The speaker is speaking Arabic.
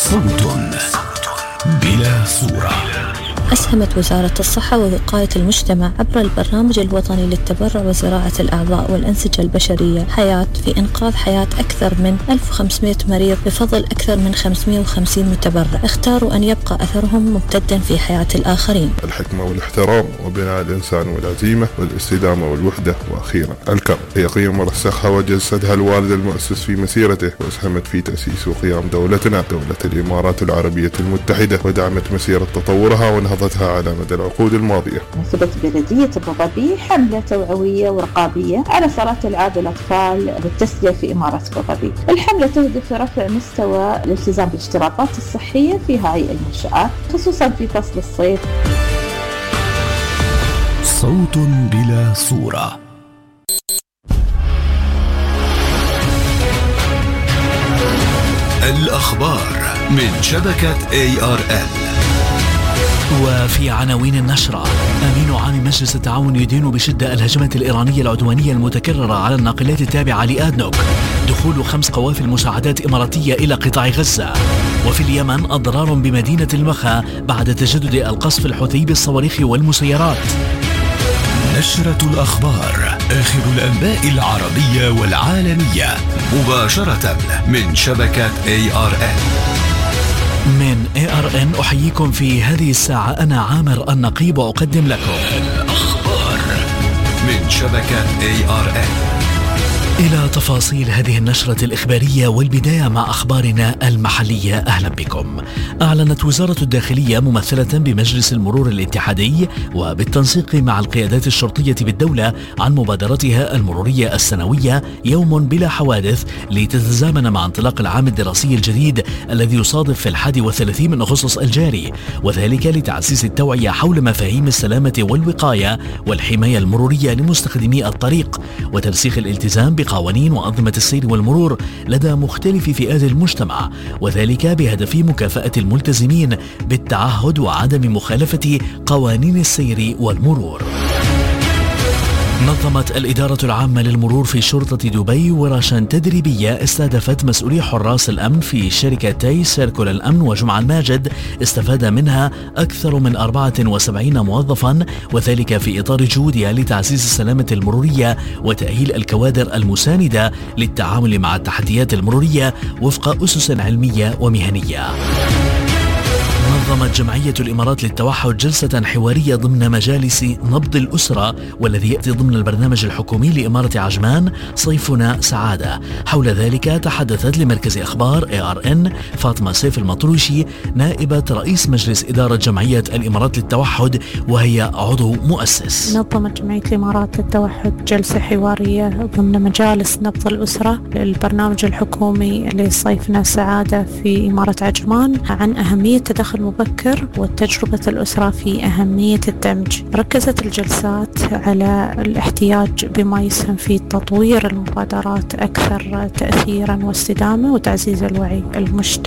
صوت بلا صورة. أسهمت وزارة الصحة ووقاية المجتمع عبر البرنامج الوطني للتبرع وزراعة الأعضاء والأنسجة البشرية حياة في إنقاذ حياة أكثر من 1500 مريض بفضل أكثر من 550 متبرع اختاروا أن يبقى أثرهم ممتدا في حياة الآخرين. الحكمة والاحترام وبناء الإنسان والعزيمة والاستدامة والوحدة، وأخيرا الكرم هي قيم رسخها وجسدها الوالد المؤسس في مسيرته، وأسهمت في تأسيس وقيام دولتنا دولة الإمارات العربية المتحدة، ودعمت مسيرة تطورها ونهضتها على مدى العقود الماضية. نفذت بلدية أبو ظبي حملة توعوية ورقابية على صلاة العاب الأطفال والتسلية في إمارة أبو ظبي. الحملة تهدف لرفع مستوى الالتزام بالاشتراطات الصحية في هذه المنشآت خصوصا في فصل الصيف. صوت بلا صورة. الأخبار من شبكة ARN. وفي عناوين النشرة: أمين عام مجلس التعاون يدين بشدة الهجمات الإيرانية العدوانية المتكررة على الناقلات التابعة لآدنوك. دخول 5 قوافل مساعدات إماراتية إلى قطاع غزة. وفي اليمن أضرار بمدينة المخا بعد تجدد القصف الحوثي بالصواريخ والمسيرات. نشرة الأخبار، آخر الأنباء العربية والعالمية، مباشرة من شبكة ARN. من ARN أحييكم في هذه الساعة، أنا عامر النقيب، وأقدم لكم الأخبار من شبكة ARN. إلى تفاصيل هذه النشرة الإخبارية، والبداية مع أخبارنا المحلية. أهلا بكم. أعلنت وزارة الداخلية ممثلة بمجلس المرور الاتحادي وبالتنسيق مع القيادات الشرطية بالدولة عن مبادرتها المرورية السنوية يوم بلا حوادث، لتتزامن مع انطلاق العام الدراسي الجديد الذي يصادف في 31 من أغسطس الجاري، وذلك لتعزيز التوعية حول مفاهيم السلامة والوقاية والحماية المرورية لمستخدمي الطريق، وترسيخ الالتزام بقوانين وأنظمة السير والمرور لدى مختلف فئات المجتمع، وذلك بهدف مكافأة الملتزمين بالتعهد وعدم مخالفة قوانين السير والمرور. نظمت الإدارة العامة للمرور في شرطة دبي ورشا تدريبية استهدفت مسؤولي حراس الأمن في شركتي سيركل الأمن وجمع الماجد، استفاد منها أكثر من 74 موظفا، وذلك في إطار جهودها لتعزيز السلامة المرورية وتأهيل الكوادر المساندة للتعامل مع التحديات المرورية وفق أسس علمية ومهنية. نظمت جمعية الإمارات للتوحد جلسة حوارية ضمن مجالس نبض الأسرة، والذي يأتي ضمن البرنامج الحكومي لإمارة عجمان صيفنا سعادة. حول ذلك تحدثت لمركز أخبار ARN فاطمة سيف المطروشي، نائبة رئيس مجلس إدارة جمعية الإمارات للتوحد وهي عضو مؤسس. نظمت جمعية الإمارات للتوحد جلسة حوارية ضمن مجالس نبض الأسرة للبرنامج الحكومي لصيفنا سعادة في إمارة عجمان عن أهمية تدخل مبكر وتجربة الأسرة في أهمية الدمج. ركزت الجلسات على الاحتياج بما يسهم في تطوير المبادرات أكثر تأثيرا واستدامة وتعزيز الوعي المجتمعي